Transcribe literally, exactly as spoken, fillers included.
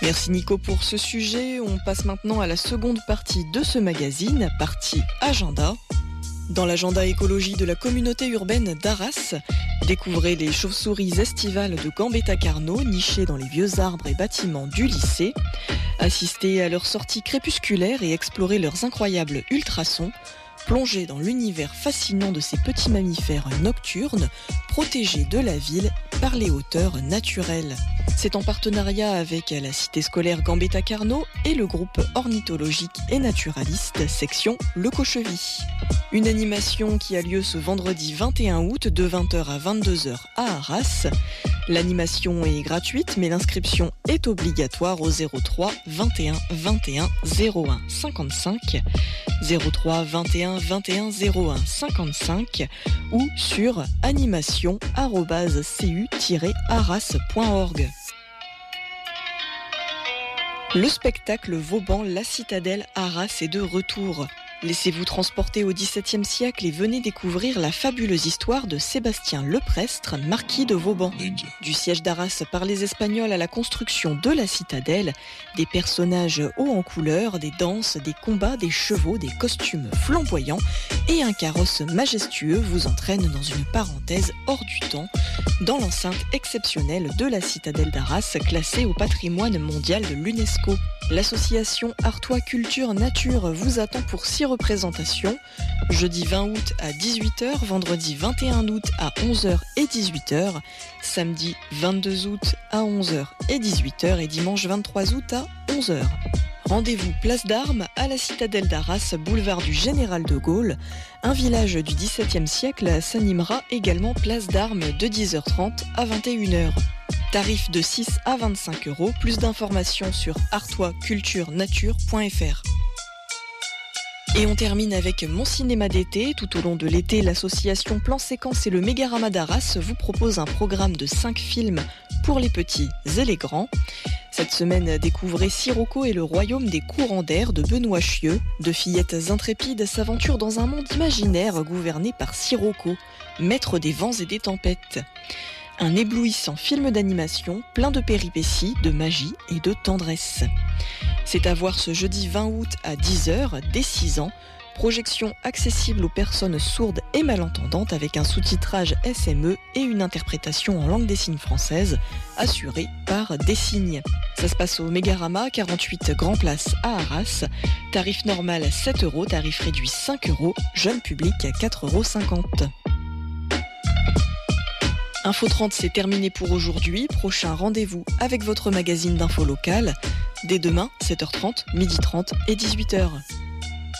Merci Nico pour ce sujet. On passe maintenant à la seconde partie de ce magazine, partie agenda. Dans l'agenda écologie de la communauté urbaine d'Arras, découvrez les chauves-souris estivales de Gambetta-Carnot nichées dans les vieux arbres et bâtiments du lycée. Assistez à leur sortie crépusculaire et explorez leurs incroyables ultrasons. Plongez dans l'univers fascinant de ces petits mammifères nocturnes, protégés de la ville par les hauteurs naturelles. C'est en partenariat avec la cité scolaire Gambetta-Carnot et le groupe ornithologique et naturaliste section Le Cochevy. Une animation qui a lieu ce vendredi vingt et un août de vingt heures à vingt-deux heures à Arras. L'animation est gratuite mais l'inscription est obligatoire au zéro trois vingt et un vingt et un zéro un cinquante-cinq, zéro trois vingt et un vingt et un zéro un cinquante-cinq ou sur animation arobase c u tiret arras point org. Le spectacle Vauban La Citadelle Arras est de retour. Laissez-vous transporter au dix-septième siècle et venez découvrir la fabuleuse histoire de Sébastien Leprestre, marquis de Vauban. Du siège d'Arras par les Espagnols à la construction de la citadelle, des personnages hauts en couleur, des danses, des combats, des chevaux, des costumes flamboyants et un carrosse majestueux vous entraîne dans une parenthèse hors du temps, dans l'enceinte exceptionnelle de la citadelle d'Arras, classée au patrimoine mondial de l'UNESCO. L'association Artois Culture Nature vous attend pour six représentations, jeudi vingt août à dix-huit heures, vendredi vingt et un août à onze heures et dix-huit heures, samedi vingt-deux août à onze heures et dix-huit heures et dimanche vingt-trois août à onze heures. Rendez-vous place d'Armes à la citadelle d'Arras, boulevard du Général de Gaulle. Un village du dix-septième siècle s'animera également place d'Armes de dix heures trente à vingt et une heures. Tarif de six à vingt-cinq euros. Plus d'informations sur artois culture nature point f r. Et on termine avec Mon Cinéma d'été. Tout au long de l'été, l'association Plan Séquence et le Mégarama d'Arras vous propose un programme de cinq films pour les petits et les grands. Cette semaine, découvrez Sirocco et le royaume des courants d'air de Benoît Chieux. Deux fillettes intrépides s'aventurent dans un monde imaginaire gouverné par Sirocco, maître des vents et des tempêtes. Un éblouissant film d'animation plein de péripéties, de magie et de tendresse. C'est à voir ce jeudi vingt août à dix heures, dès six ans. Projection accessible aux personnes sourdes et malentendantes avec un sous-titrage S M E et une interprétation en langue des signes française assurée par Dessignes. Ça se passe au Mégarama, quarante-huit Grand Place à Arras. Tarif normal sept euros, tarif réduit cinq euros, jeune public quatre euros cinquante. Info trente, c'est terminé pour aujourd'hui. Prochain rendez-vous avec votre magazine d'info locale dès demain, sept heures trente, midi trente et dix-huit heures.